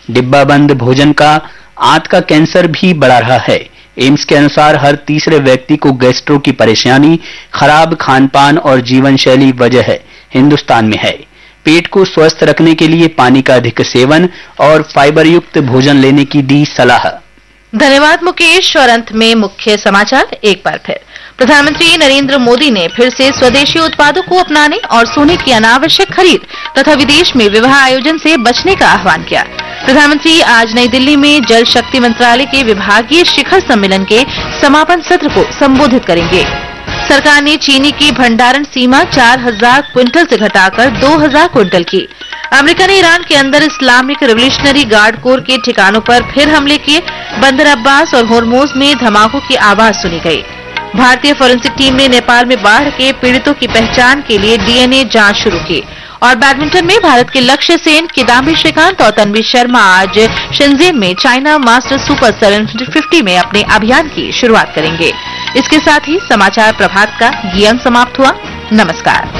डिब्बा बंद भोजन का आंत का कैंसर भी बढ़ा रहा है। एम्स के अनुसार हर तीसरे व्यक्ति को गैस्ट्रो की परेशानी खराब खान-पान और जीवन शैली वजह है हिंदुस्तान में है। पेट को स्वस्थ रखने के लिए पानी का अधिक सेवन और फाइबर युक्त भोजन लेने की दी सलाह। धन्यवाद मुकेश। और अंत में मुख्य समाचार एक बार फिर। प्रधानमंत्री नरेंद्र मोदी ने फिर से स्वदेशी उत्पादों को अपनाने और सोने की अनावश्यक खरीद तथा विदेश में विवाह आयोजन से बचने का आह्वान किया। प्रधानमंत्री आज नई दिल्ली में जल शक्ति मंत्रालय के विभागीय शिखर सम्मेलन के समापन सत्र को संबोधित करेंगे। सरकार ने चीनी की भंडारण सीमा 4000 क्विंटल से घटाकर 2000 क्विंटल की। अमेरिका ने ईरान के अंदर इस्लामिक रिवोल्यूशनरी गार्ड कोर के ठिकानों पर फिर हमले किए। बंदर अब्बास और होर्मुज में धमाकों की आवाज सुनी गई। भारतीय फोरेंसिक टीम ने नेपाल में बाढ़ के पीड़ितों की पहचान के लिए डीएनए जांच शुरू की। और बैडमिंटन में भारत के लक्ष्य सेन, किदाम्बी श्रीकांत और तन्वी शर्मा आज शेंजेन में चाइना मास्टर्स सुपर 750 में अपने अभियान की शुरुआत करेंगे। इसके साथ ही समाचार प्रभात का ये अंक समाप्त हुआ। नमस्कार।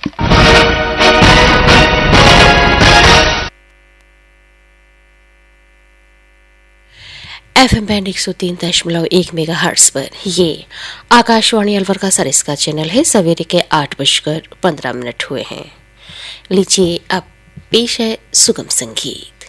FM बैंड 103.1 मेगाहर्ट्ज पर ये आकाशवाणी अलवर का सरिस्का चैनल है। सवेरे के 8:15 हुए हैं। लीजिए अब पेश है सुगम संगीत।